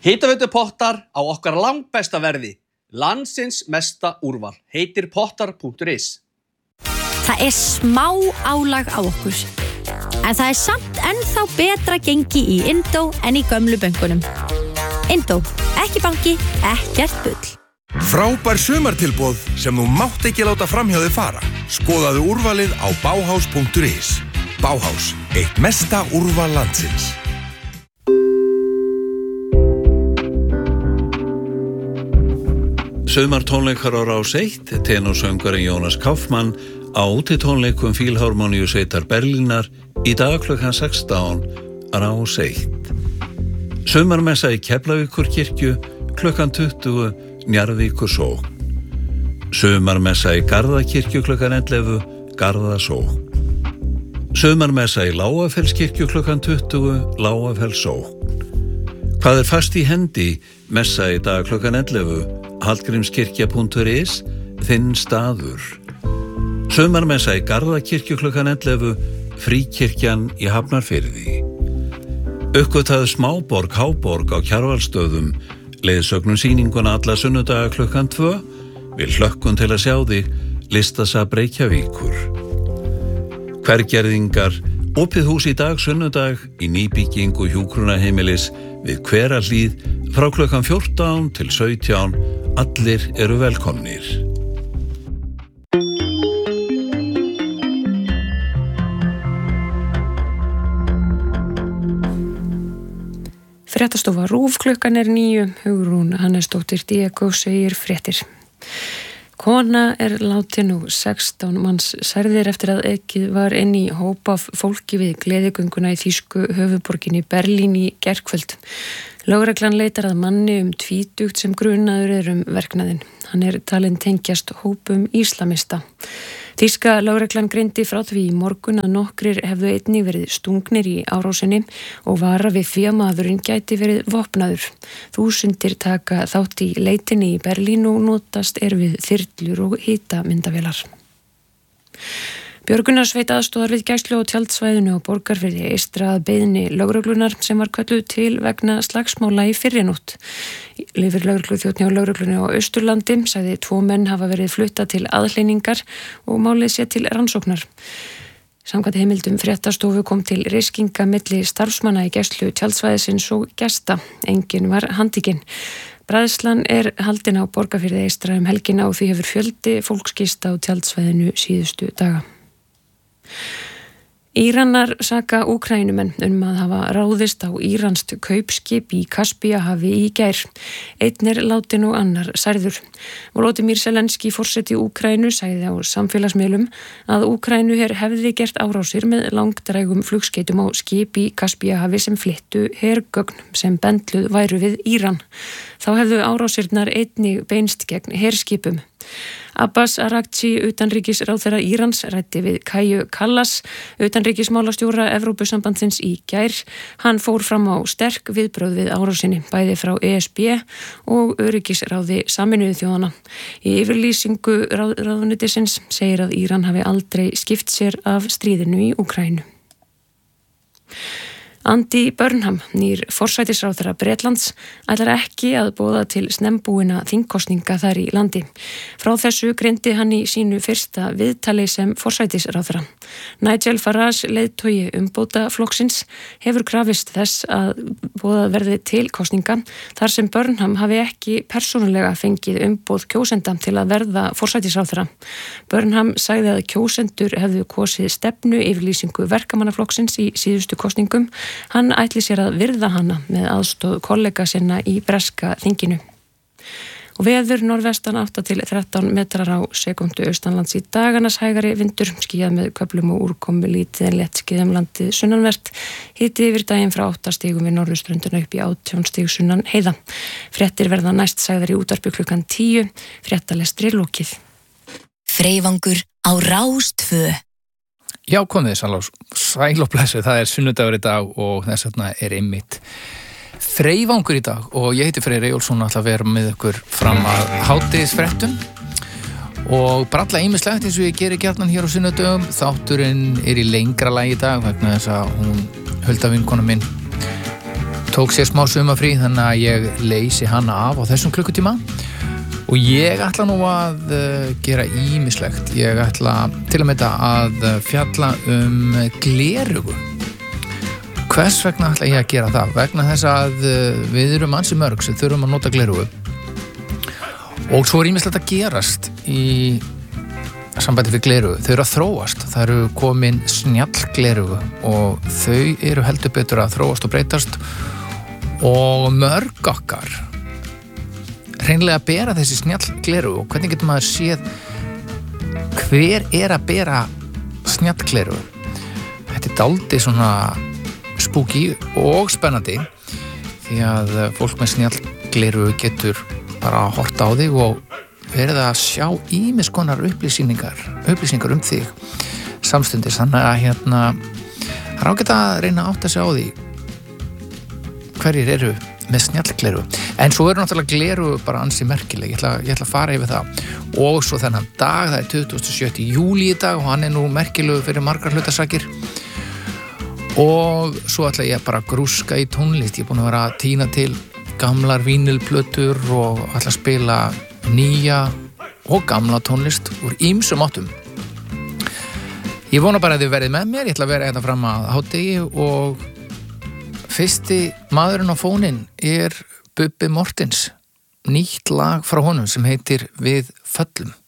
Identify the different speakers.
Speaker 1: Hitaveitupottar á okkar langbesta verði. Landsins mesta úrval. Heitir pottar.is.
Speaker 2: Það smá álag á okkur. En það samt ennþá betra gengi í Indó en í gömlu bönkunum. Indó, ekki banki, ekkert bull.
Speaker 3: Frábær sumartilboð sem þú mátt ekki láta framhjá þig fara. Skoðaðu úrvalið á Bauhaus.is. Bauhaus, eitt mesta úrval landsins.
Speaker 4: Sumartónleikar á Rás 1, tenorsöngvarinn Jónas Kaufmann á útitónleikum Fílharmoníusveitar Berlínar í dag klukkan 16, Rás 1. Sumarmessa í Keflavíkurkirkju klukkan 20, Njarðvíkursókn. Sumarmessa í Garðakirkju klukkan 11, Garðasókn. Sumarmessa í Lágafellskirkju klukkan 20, Lágafellssókn. Hvað fast í hendi? Messa í dag klukkan 11, Hallgrímskirkja.is, þinn staður. Sumarmessa í Garðakirkju klukkan 11, Fríkirkjan í Hafnarfirði. Uppgötaðu smáborg, háborg á Kjarvalsstöðum, leiðsögnum sýninguna alla sunnudaga klukkan 2, við hlökkum til að sjá þig, Listasafn Reykjavíkur. Hvergerðingar, opið hús í dag sunnudag í nýbyggingu hjúkrunarheimilis við Hverahlíð frá klukkan 14 til 17, allir eru velkomnir.
Speaker 5: Fréttastofa RÚV klukkan 9, Hugrún Hannesdóttir Diego segir fréttir. Kona látin og 16 manns særðir eftir að ekið var inn í hóp af fólki við gleðigönguna í þýsku höfuðborginni Berlín í gærkvöld. Lögreglan leitar að manni 20 sem grunaður verknaðinn. Hann talinn tengjast hópum íslamista. Þýska lögreglan greindi frá því í morgun að nokkrir hefðu einnig verið stungnir í árásinni og vara við því að maðurinn gæti verið vopnaður. Þúsundir taka þátt í leitinni í Berlín og notast við þyrlur og hitamyndavélar. Björgunarsveit aðstoðar við gæslu á tjaldsvæðinu á Borgarfirði eystra að beiðni lögreglunar sem var kölluð til vegna slagsmála í fyrrinótt. Yfirlögregluþjónn hjá lögreglunni á Austurlandi sagði 2 menn hafa verið fluttað til aðhlynningar og málið sé til rannsóknar. Samkvæmt heimildum fréttastofu kom til riskinga milli starfsmanna í gæslu tjaldsvæðisins og gesta. Enginn var handtekinn. Bræðslan haldin á Borgarfirði eystra helgina og því hefur fjöldi fólksgist á tjaldsvæðinu síðustu daga. Íranar saka Úkraínumenn að hafa ráðist á íranskt kaupskip í Kaspíahafi í gær. Einn látin og annar særður. Volodymyr Zelenský forseti Úkraínu sagði á samfélagsmiðlum að Úkraínuher hefði gert árásir með langdrægum flugskeytum á skip í Kaspíahafi sem flyttu hergögn sem bendluð væru við Íran. Þá hefðu árásirnar einnig beinst gegn herskipum. Abbas Araghchi, utanríkisráðherra Írans, ræddi við Kaju Kallas, utanríkismálastjóra Evrópusambandsins í gær. Hann fór fram á sterk viðbrögð við árásinni, bæði frá ESB og öryggisráði Sameinuðu þjóðanna. Í yfirlýsingu ráðuneytisins segir að Íran hafi aldrei skipt sér af stríðinu í Úkraínu. Andy Burnham, nýr forsætisráðherra Bretlands, ætlar ekki að boða til snembúinna þingkosninga þar í landi. Frá þessu greindi hann í sínu fyrsta viðtali sem forsætisráðherra. Nigel Farage, leiðtogi umbótaflokksins, hefur krafist þess að boðað verði til kosninga þar sem Burnham hafi ekki persónulega fengið umboð kjósenda til að verða forsætisráðherra. Burnham sagði að kjósendur hefðu kosið stefnu yfirlýsingu verkamannaflokksins í síðustu kosningum. Hann ætli sér að virða hana með aðstoð kollega sinna í breska þinginu. Og veður norðvestan 8 til 13 metrar á sekundu austanlands í dagarnas hægari vindur, skýjað með köflum og úrkomu lítið en létt skýjað landið sunnanvert. Hiti yfir daginn frá 8 stigum við norðurströndina upp í 18 stig sunnan heiða. Fréttir verða næst sagðar í útvarpi klukkan 10, fréttalestri lokið.
Speaker 6: Freyvangur á Rás 2.
Speaker 7: Já, komið sæl og blessu, það sunnudagur í dag og þess vegna einmitt Freyvangur í dag og ég heiti Freyr Eyjólfsson og ætla að vera með ykkur fram að hádegisfréttum og bralla ýmislegt eins og ég geri gjarnan hér á sunnudögum. Þátturinn í lengra lagi í dag vegna þess að hún Hulda vinkona minn tók sér smá sumarfrí þannig að ég leysi hana af á þessum klukkutíma og ég ætla nú að gera ýmislegt. Ég ætla til að mynda að fjalla glerugu. Hvers vegna ætla ég að gera það? Vegna þess að við erum ansi mörg sem þurfum að nota glerugu og svo ýmislegt að gerast í sambandi við glerugu. Þau eru að þróast. Það eru komin snjallglerugu og þau eru heldur betur að þróast og breytast og mörg okkar hreinlega bera þessi snjallglerugu og hvernig getur maður séð hver að bera snjallglerugu? Þetta dálítið svona spooky og spennandi því að fólk með snjallglerugu getur bara að horta á þig og verið að sjá ýmis konar upplýsingar þig samstundis. Þannig að það er ágætt að reyna að átta sig á því hverjir eru með snjallglerugu. En svo eru náttúrulega glerugu bara ansi merkileg. Ég ætla að fara yfir það. Og svo þennan dag, það er 27. júlí í dag og hann er nú merkilegur fyrir margar hlutasakir. Og svo ætla ég bara að grúska í tónlist. Ég er búin að vera að tína til gamlar vínilplötur og ætla að spila nýja og gamla tónlist úr ýmsum áttum. Ég vona bara að þið verið með mér. Ég ætla að vera fram að hádegi og fyrsti maðurinn á fóninn er Bubbi Mortens. Nýtt lag frá honum sem heitir Við föllum.